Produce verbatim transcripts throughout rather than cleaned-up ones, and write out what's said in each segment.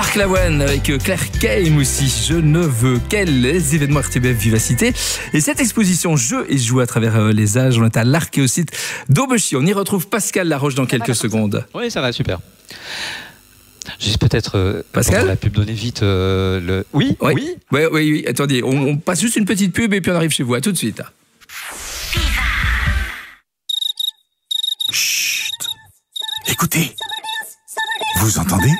Marc Lavoine avec Claire Kame aussi. Je ne veux qu'elle, les événements R T B F Vivacité. Et cette exposition Jeux et jouets à travers les âges, on est à l'Archéosite d'Aubechy. On y retrouve Pascal Laroche dans quelques secondes. Oui, ça va, super. Juste peut-être, euh, Pascal, la pub donner vite euh, le... Oui, oui, oui, oui, oui, oui. Attendez, on, on passe juste une petite pub et puis on arrive chez vous. À tout de suite. Chut. Écoutez. Vous entendez?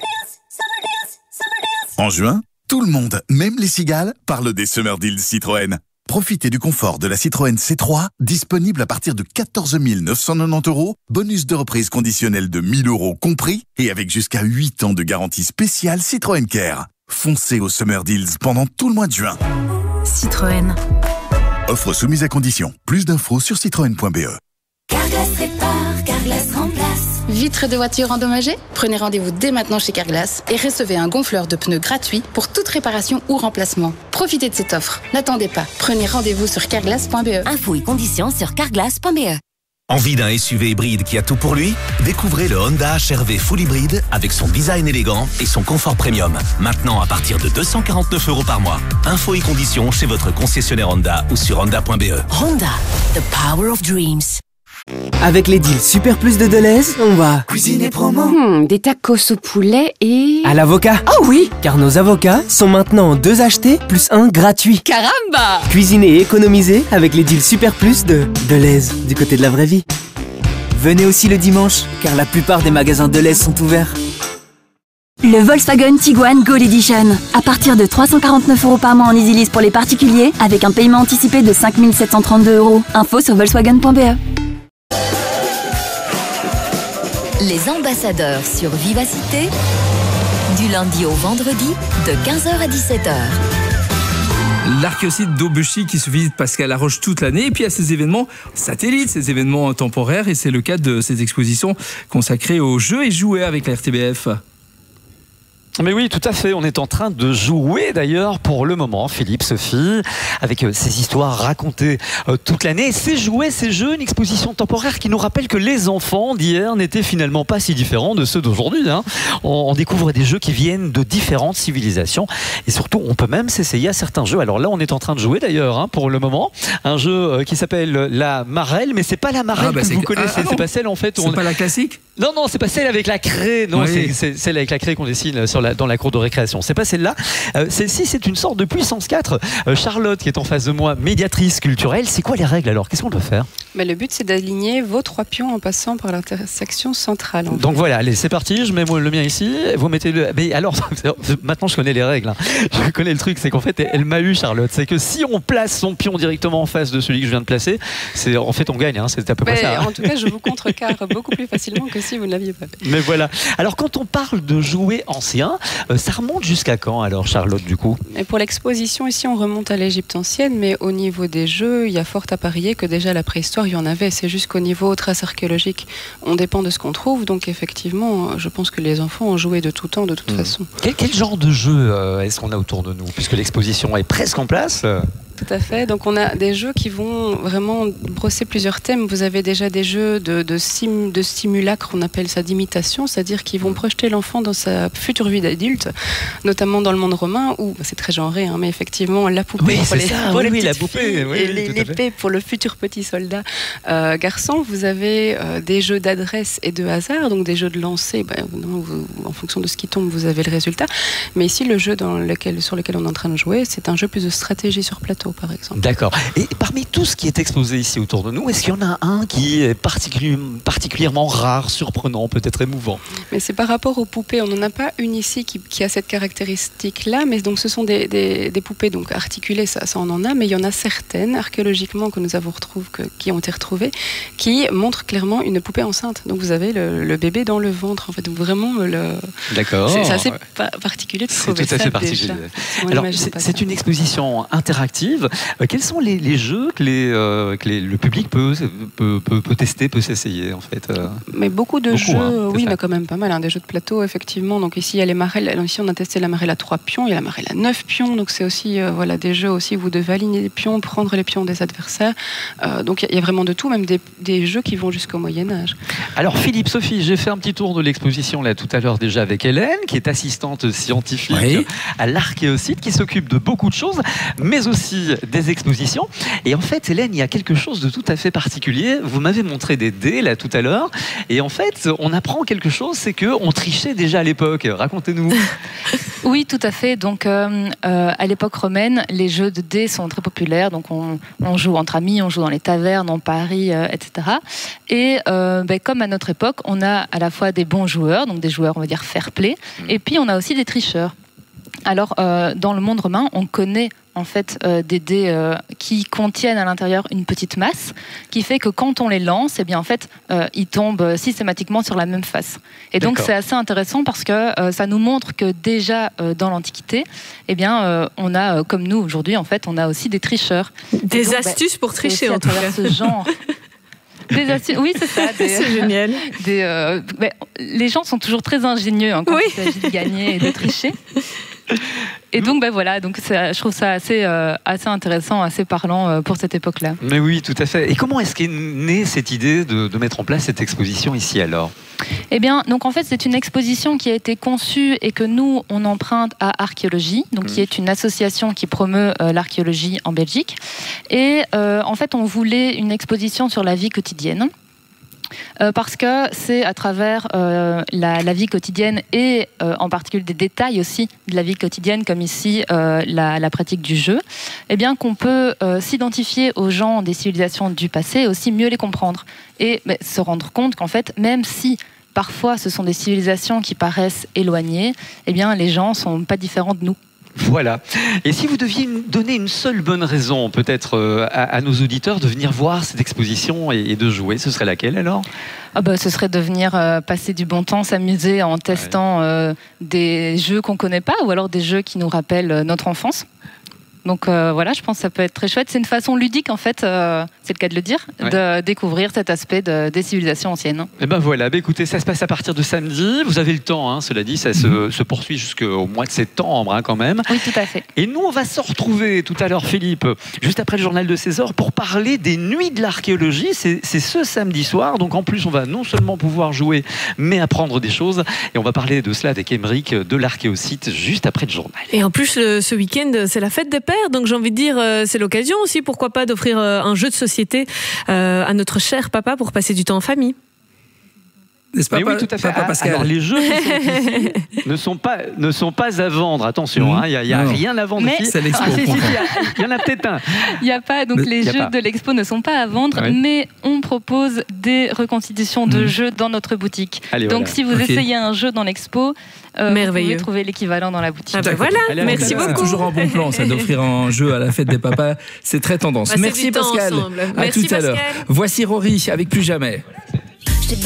En juin, tout le monde, même les cigales, parle des Summer Deals Citroën. Profitez du confort de la Citroën C trois, disponible à partir de quatorze mille neuf cent quatre-vingt-dix euros, bonus de reprise conditionnel de mille euros compris, et avec jusqu'à huit ans de garantie spéciale Citroën Care. Foncez aux Summer Deals pendant tout le mois de juin. Citroën. Offre soumise à condition. Plus d'infos sur citroën point b e. Carglass répare, Carglass remplace. Vitres de voiture endommagées? Prenez rendez-vous dès maintenant chez Carglass et recevez un gonfleur de pneus gratuit pour toute réparation ou remplacement. Profitez de cette offre. N'attendez pas. Prenez rendez-vous sur carglass point b e. Infos et conditions sur carglass point b e. Envie d'un S U V hybride qui a tout pour lui? Découvrez le Honda H R V Full Hybride avec son design élégant et son confort premium. Maintenant à partir de deux cent quarante-neuf euros par mois. Infos et conditions chez votre concessionnaire Honda ou sur honda point b e. Honda, the power of dreams. Avec les deals Super Plus de Deleuze, on va cuisiner promo. Hmm, des tacos au poulet et... à l'avocat. Oh oui! Car nos avocats sont maintenant deux achetés plus un gratuit. Caramba! Cuisiner et économiser avec les deals Super Plus de Deleuze, du côté de la vraie vie. Venez aussi le dimanche, car la plupart des magasins Deleuze sont ouverts. Le Volkswagen Tiguan Gold Edition. À partir de trois cent quarante-neuf euros par mois en easy lease pour les particuliers, avec un paiement anticipé de cinq mille sept cent trente-deux euros. Info sur volkswagen point b e. Les ambassadeurs sur Vivacité, du lundi au vendredi, de quinze heures à dix-sept heures. L'Archéosite d'Aubechy qui se visite Pascal Laroche toute l'année. Et puis il y a ces événements satellites, ces événements temporaires. Et c'est le cas de cette exposition consacrée aux jeux et jouets avec la R T B F. Mais oui, tout à fait. On est en train de jouer d'ailleurs pour le moment, Philippe, Sophie, avec euh, ces histoires racontées euh, toute l'année. Ces jouets, ces jeux, une exposition temporaire qui nous rappelle que les enfants d'hier n'étaient finalement pas si différents de ceux d'aujourd'hui. Hein. On, on découvre des jeux qui viennent de différentes civilisations et surtout, on peut même s'essayer à certains jeux. Alors là, on est en train de jouer d'ailleurs hein, pour le moment, un jeu euh, qui s'appelle la Marelle, mais c'est pas la Marelle ah, bah, que vous connaissez. Ah, ah, c'est pas celle en fait. C'est on... pas la classique. Non, non, c'est pas celle avec la craie. Non, oui. c'est celle avec la craie qu'on dessine sur la, dans la cour de récréation. C'est pas celle-là. Euh, Celle-ci, c'est une sorte de puissance quatre. Euh, Charlotte, qui est en face de moi, médiatrice culturelle. C'est quoi les règles alors? Qu'est-ce qu'on doit faire? Mais le but, c'est d'aligner vos trois pions en passant par l'intersection centrale. Donc fait. Voilà, allez, c'est parti. Je mets le mien ici. Vous mettez le. Mais alors, maintenant, je connais les règles. Hein. Je connais le truc. C'est qu'en fait, elle m'a eu, Charlotte. C'est que si on place son pion directement en face de celui que je viens de placer, c'est en fait, on gagne. Hein. C'est à peu près Mais ça. En tout cas, je vous contrecarre beaucoup plus facilement que si vous ne l'aviez pas fait. Mais voilà. Alors, quand on parle de jouets anciens, euh, ça remonte jusqu'à quand alors, Charlotte, du coup? Et pour l'exposition, ici, on remonte à l'Égypte ancienne, mais au niveau des jeux, il y a fort à parier que déjà la préhistoire, il y en avait. C'est juste qu'au niveau traces archéologiques, on dépend de ce qu'on trouve. Donc, effectivement, je pense que les enfants ont joué de tout temps, de toute mmh. façon. Quel, quel genre de jeu euh, est-ce qu'on a autour de nous? Puisque l'exposition est presque en place. Tout à fait. Donc on a des jeux qui vont vraiment brosser plusieurs thèmes. Vous avez déjà des jeux de, de, sim, de simulacre, on appelle ça d'imitation, c'est-à-dire qu'ils vont projeter l'enfant dans sa future vie d'adulte, notamment dans le monde romain, où c'est très genré, hein, mais effectivement la poupée oui, pour les, ça, pour oui, les oui, petites la poupée, filles oui, et oui, l'épée pour le futur petit soldat euh, garçon. Vous avez euh, des jeux d'adresse et de hasard, donc des jeux de lancer. Ben, non, vous, en fonction de ce qui tombe, vous avez le résultat. Mais ici, le jeu dans lequel, sur lequel on est en train de jouer, c'est un jeu plus de stratégie sur plateau, par exemple. D'accord. Et parmi tout ce qui est exposé ici autour de nous, est-ce qu'il y en a un qui est particu particulièrement rare, surprenant, peut-être émouvant? Mais c'est par rapport aux poupées. On n'en a pas une ici qui, qui a cette caractéristique-là, mais donc ce sont des, des, des poupées donc articulées, ça, ça on en a, mais il y en a certaines archéologiquement que nous avons retrouvé, que, qui ont été retrouvées, qui montrent clairement une poupée enceinte. Donc vous avez le, le bébé dans le ventre, en fait, donc vraiment le. D'accord. C'est assez pa particulier de trouver ça. C'est tout à fait particulier. Alors c'est une exposition interactive. arrive. Euh, quels sont les, les jeux que, les, euh, que les, le public peut, peut, peut, peut tester, peut s'essayer en fait euh... Mais beaucoup de beaucoup, jeux, hein, oui, il y en a quand même pas mal, hein, des jeux de plateau effectivement. Donc ici il y a les marelles, ici on a testé la marelle à trois pions, il y a la marelle à neuf pions, donc c'est aussi euh, voilà, des jeux aussi où vous devez aligner les pions, prendre les pions des adversaires. Euh, donc il y, y a vraiment de tout, même des, des jeux qui vont jusqu'au Moyen-Âge. Alors Philippe, Sophie, j'ai fait un petit tour de l'exposition là tout à l'heure déjà avec Hélène, qui est assistante scientifique oui. à l'Archéosite, qui s'occupe de beaucoup de choses, mais aussi des expositions. Et en fait, Hélène, il y a quelque chose de tout à fait particulier. Vous m'avez montré des dés là tout à l'heure, et en fait, on apprend quelque chose, c'est qu'on trichait déjà à l'époque. Racontez-nous. Oui, tout à fait. Donc, euh, euh, à l'époque romaine, les jeux de dés sont très populaires. Donc, on, on joue entre amis, on joue dans les tavernes, en Paris, euh, et cetera. Et euh, ben, comme à notre époque, on a à la fois des bons joueurs, donc des joueurs, on va dire fair play, et puis on a aussi des tricheurs. Alors, euh, dans le monde romain, on connaît en fait euh, des dés euh, qui contiennent à l'intérieur une petite masse, qui fait que quand on les lance, eh bien en fait, euh, ils tombent systématiquement sur la même face. Et donc c'est assez intéressant parce que euh, ça nous montre que déjà euh, dans l'Antiquité, eh bien euh, on a, euh, comme nous aujourd'hui, en fait, on a aussi des tricheurs. Des donc, astuces bah, pour tricher en tout cas. Ce genre. Des astuces, oui, c'est ça. Des, c'est génial. Des, euh, mais les gens sont toujours très ingénieux hein, quand oui. il s'agit de gagner et de tricher. Et donc, ben voilà, donc ça, je trouve ça assez, euh, assez intéressant, assez parlant euh, pour cette époque-là. Mais oui, tout à fait. Et comment est-ce qu'est née cette idée de, de mettre en place cette exposition ici alors ? Eh bien, donc en fait, c'est une exposition qui a été conçue et que nous, on emprunte à Archéologie, donc mmh. qui est une association qui promeut euh, l'archéologie en Belgique. Et euh, en fait, on voulait une exposition sur la vie quotidienne. Euh, parce que c'est à travers euh, la, la vie quotidienne et euh, en particulier des détails aussi de la vie quotidienne, comme ici euh, la, la pratique du jeu, eh bien qu'on peut euh, s'identifier aux gens des civilisations du passé et aussi mieux les comprendre et mais, se rendre compte qu'en fait, même si parfois ce sont des civilisations qui paraissent éloignées, eh bien les gens sont pas différents de nous. Voilà. Et si vous deviez donner une seule bonne raison, peut-être euh, à, à nos auditeurs, de venir voir cette exposition et, et de jouer, ce serait laquelle alors ? Ah bah, ce serait de venir euh, passer du bon temps, s'amuser en testant ouais. euh, des jeux qu'on ne connaît pas ou alors des jeux qui nous rappellent euh, notre enfance. Donc euh, voilà, je pense que ça peut être très chouette. C'est une façon ludique, en fait, euh, c'est le cas de le dire, ouais. de découvrir cet aspect de, des civilisations anciennes. Et ben voilà, bah écoutez, ça se passe à partir de samedi. Vous avez le temps, hein, cela dit, ça se, se poursuit jusqu'au mois de septembre hein, quand même. Oui, tout à fait. Et nous, on va se retrouver tout à l'heure, Philippe, juste après le journal de seize heures, pour parler des nuits de l'archéologie. C'est, c'est ce samedi soir. Donc en plus, on va non seulement pouvoir jouer, mais apprendre des choses. Et on va parler de cela avec Émeric de l'Archéosite juste après le journal. Et en plus, le, ce week-end, c'est la fête des pères. Donc j'ai envie de dire, euh, c'est l'occasion aussi, pourquoi pas, d'offrir euh, un jeu de société euh, à notre cher papa pour passer du temps en famille. N'est-ce pas, oui, tout à fait. Papa Pascal. Alors, les jeux qui sont ici ne sont pas ne sont pas à vendre. Attention, il mmh. n'y a, a rien à vendre. Mais ici. C'est l'expo. Ah, si, si, il y en a peut-être un. Il y a pas. Donc mais les jeux pas. de l'expo ne sont pas à vendre, ouais. mais on propose des reconstitutions de mmh. jeux dans notre boutique. Allez, donc voilà. si vous okay. essayez un jeu dans l'expo, euh, vous pouvez trouver l'équivalent dans la boutique. Ah ben voilà. Allez, merci beaucoup. C'est toujours un bon plan, ça, d'offrir un jeu à la fête des papas. C'est très tendance. Bah, merci Pascal. Ensemble. À merci tout à l'heure. Voici Rory avec Plus Jamais.